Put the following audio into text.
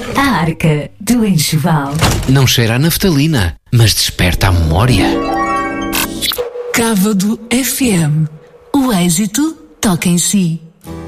A Arca do Enxoval. Não cheira a naftalina, mas desperta a memória. Cávado FM. O êxito toca em si.